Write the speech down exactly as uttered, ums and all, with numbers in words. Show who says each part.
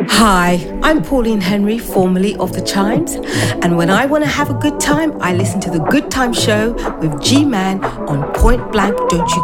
Speaker 1: Hi, I'm Pauline Henry, formerly of The Chimes, and when I want to have a good time, I listen to The Good Time Show with G-Man on Point Blank Don't You